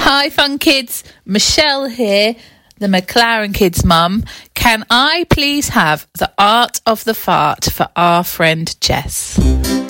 Hi, Fun Kids. Michelle here, the McLaren Kids' mum. Can I please have the art of the fart for our friend Jess?